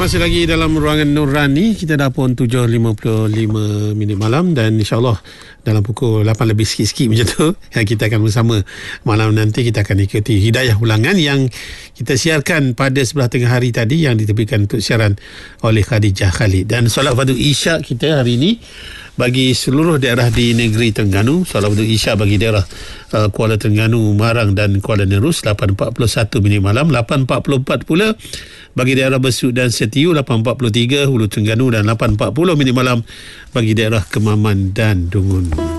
masih lagi dalam ruangan Nurani. Kita dah pun 7.55 minit malam dan insyaAllah dalam pukul 8 lebih sikit-sikit macam tu kita akan bersama malam nanti. Kita akan ikuti hidayah ulangan yang kita siarkan pada sebelah tengah hari tadi yang diterbitkan untuk siaran oleh Khadijah Khalid. Dan solat fardu Isyak kita hari ini bagi seluruh daerah di negeri Terengganu, solat fardu Isyak bagi daerah Kuala Terengganu, Marang dan Kuala Nerus 8.41 minit malam, 8.44 pula bagi daerah Besut dan Setiu, 8.43 Hulu Terengganu dan 8.40 minit malam bagi daerah Kemaman dan Dungun.